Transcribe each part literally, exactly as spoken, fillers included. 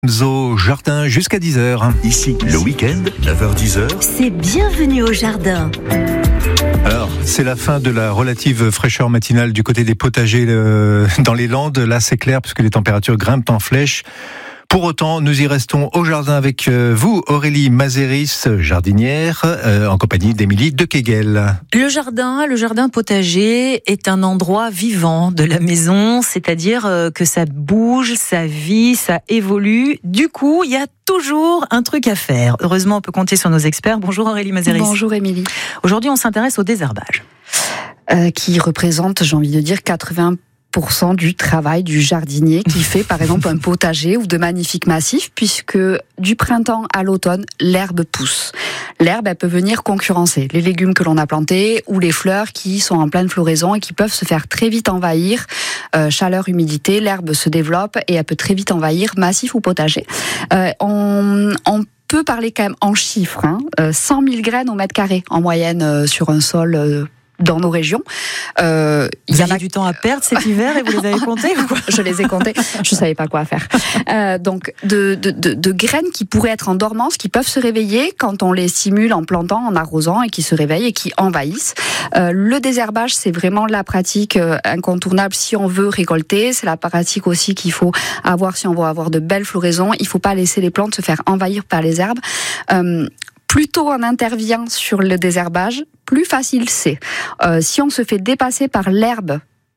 Au jardin jusqu'à dix heures. Ici, le week-end, neuf heures dix heures. C'est bienvenue au jardin. Alors, c'est la fin de la relative fraîcheur matinale du côté des potagers euh, dans les Landes. Là, c'est clair puisque les températures grimpent en flèche. Pour autant, nous y restons au jardin avec vous, Aurélie Mazéris, jardinière, euh, en compagnie d'Émilie Dequeguel. Le jardin, le jardin potager est un endroit vivant de la maison, c'est-à-dire que ça bouge, ça vit, ça évolue. Du coup, il y a toujours un truc à faire. Heureusement, on peut compter sur nos experts. Bonjour Aurélie Mazéris. Bonjour Émilie. Aujourd'hui, on s'intéresse au désherbage. Euh, qui représente, j'ai envie de dire, quatre-vingts pour cent du travail du jardinier qui fait par exemple un potager ou de magnifiques massifs, puisque du printemps à l'automne, l'herbe pousse. L'herbe, elle peut venir concurrencer les légumes que l'on a plantés ou les fleurs qui sont en pleine floraison et qui peuvent se faire très vite envahir. Euh, chaleur, humidité, l'herbe se développe et elle peut très vite envahir massif ou potager. Euh, on, on peut parler quand même en chiffres, hein, cent mille graines au mètre carré en moyenne euh, sur un sol euh, dans nos régions. Euh, il y en a du temps à perdre cet hiver et vous les avez comptés ou quoi ? Je les ai comptés, je savais pas quoi faire. Euh, donc de, de, de, de graines qui pourraient être en dormance, qui peuvent se réveiller quand on les stimule en plantant, en arrosant et qui se réveillent et qui envahissent. Euh, le désherbage, c'est vraiment la pratique incontournable si on veut récolter. C'est la pratique aussi qu'il faut avoir si on veut avoir de belles floraisons. Il faut pas laisser les plantes se faire envahir par les herbes. Euh, Plus tôt on intervient sur le désherbage, plus facile c'est. Euh, si on se fait dépasser par l'herbe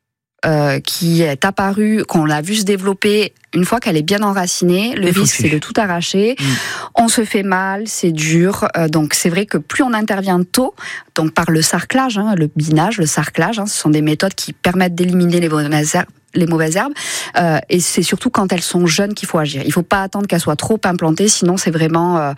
euh, qui est apparue, qu'on l'a vu se développer, une fois qu'elle est bien enracinée, le risque c'est de tout arracher. Mmh. On se fait mal, c'est dur. Euh, donc c'est vrai que plus on intervient tôt, donc par le sarclage, hein, le binage, le sarclage, hein, ce sont des méthodes qui permettent d'éliminer les mauvaises herbes. les mauvaises herbes, euh, et c'est surtout quand elles sont jeunes qu'il faut agir. Il faut pas attendre qu'elles soient trop implantées, sinon c'est vraiment, euh,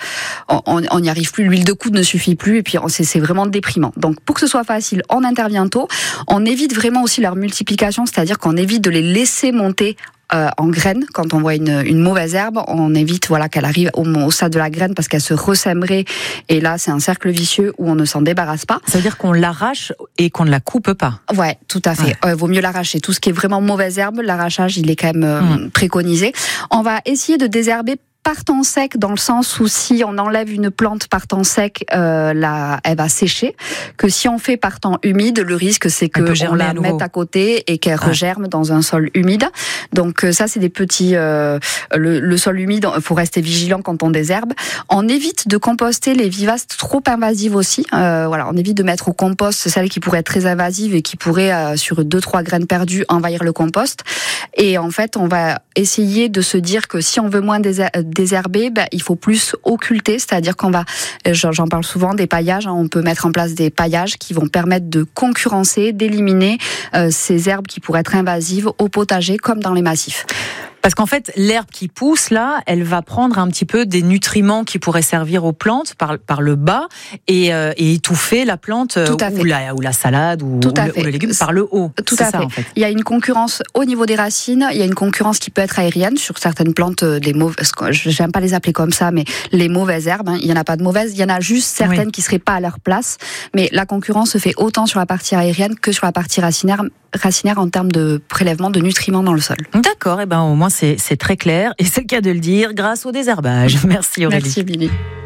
on n'y arrive plus, l'huile de coude ne suffit plus, et puis c'est, c'est vraiment déprimant. Donc pour que ce soit facile, on intervient tôt, on évite vraiment aussi leur multiplication, c'est-à-dire qu'on évite de les laisser monter Euh, en graines. Quand on voit une, une mauvaise herbe, on évite voilà, qu'elle arrive au, au stade de la graine parce qu'elle se ressèmerait, et là c'est un cercle vicieux où on ne s'en débarrasse pas. Ça veut dire qu'on l'arrache et qu'on ne la coupe pas. Ouais, tout à fait. Ouais. Euh, vaut mieux l'arracher. Tout ce qui est vraiment mauvaise herbe, l'arrachage il est quand même euh, mmh. préconisé. On va essayer de désherber par temps sec, dans le sens où si on enlève une plante par temps sec, euh, la, elle va sécher. Que si on fait par temps humide, le risque c'est que on la à mette à côté et qu'elle ah. regerme dans un sol humide. Donc ça c'est des petits. Euh, le, le sol humide, il faut rester vigilant quand on désherbe. On évite de composter les vivaces trop invasives aussi. Euh, voilà, on évite de mettre au compost celles qui pourraient être très invasives et qui pourraient euh, sur deux trois graines perdues envahir le compost. Et en fait, on va essayer de se dire que si on veut moins désherber, désherber, ben, il faut plus occulter, c'est-à-dire qu'on va, j'en parle souvent, des paillages, hein, on peut mettre en place des paillages qui vont permettre de concurrencer, d'éliminer euh, ces herbes qui pourraient être invasives au potager comme dans les massifs. Parce qu'en fait, l'herbe qui pousse, là, elle va prendre un petit peu des nutriments qui pourraient servir aux plantes par, par le bas et, euh, et étouffer la plante ou la, ou la salade ou, ou, le, ou le légume par le haut. Tout à ça, fait. En fait. Il y a une concurrence au niveau des racines, il y a une concurrence qui peut être aérienne sur certaines plantes, des mauvaises, j'aime pas les appeler comme ça, mais les mauvaises herbes, hein, il y en a pas de mauvaises, il y en a juste certaines oui. qui seraient pas à leur place, mais la concurrence se fait autant sur la partie aérienne que sur la partie racinaire, racinaire en termes de prélèvement de nutriments dans le sol. D'accord, et ben au moins c'est, c'est très clair, et c'est le cas de le dire, grâce au désherbage. Merci Aurélie. Merci Billy.